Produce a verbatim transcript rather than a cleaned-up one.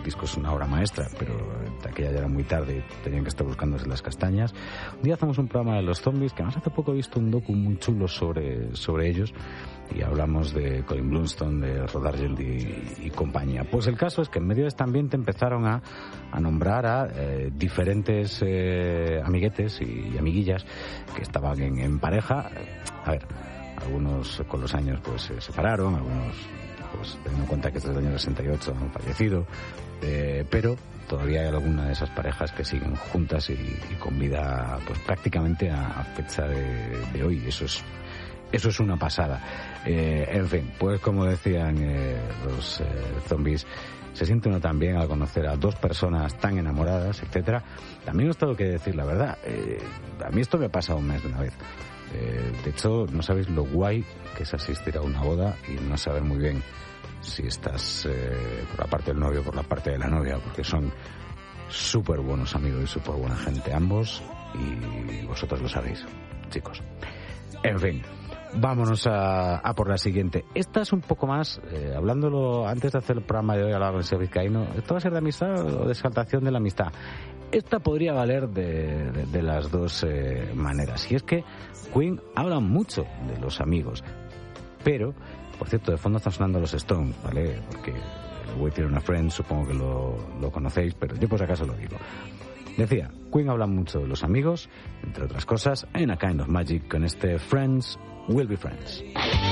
el disco es una obra maestra, pero de aquella ya era muy tarde y tenían que estar buscándose las castañas. Un día hacemos un programa de los Zombies, que además hace poco he visto un docu muy chulo sobre, sobre ellos, y hablamos de Colin Blunstone, de Rod Argent y, y compañía. Pues el caso es que en medio de este ambiente empezaron a, a nombrar a eh, diferentes eh, amiguetes y, y amiguillas que estaban en, en pareja. A ver, algunos con los años pues se separaron, algunos pues teniendo en cuenta que desde el año sesenta y ocho han fallecido, eh, pero todavía hay alguna de esas parejas que siguen juntas y, y con vida pues prácticamente a, a fecha de, de hoy. Eso es eso es una pasada. Eh, en fin, pues como decían eh, los eh, Zombies, se siente uno también al conocer a dos personas tan enamoradas, etcétera. También os tengo que decir la verdad, eh, a mí esto me ha pasado un mes de una vez. Eh, de hecho, no sabéis lo guay que es asistir a una boda y no saber muy bien si estás eh, por la parte del novio o por la parte de la novia, porque son súper buenos amigos y súper buena gente ambos, y vosotros lo sabéis, chicos. En fin, vámonos a, a por la siguiente. Esta es un poco más, eh, hablándolo antes de hacer el programa de hoy, hablaba con el señor Vizcaíno, ¿esto va a ser de amistad o de exaltación de la amistad? Esta podría valer de, de, de las dos eh, maneras. Y es que Queen habla mucho de los amigos, pero, por cierto, de fondo están sonando los Stones, ¿vale? Porque el Waiting on a Friend supongo que lo, lo conocéis, pero yo por si acaso lo digo. Decía, Queen habla mucho de los amigos, entre otras cosas, en A Kind of Magic, con este Friends Will Be Friends.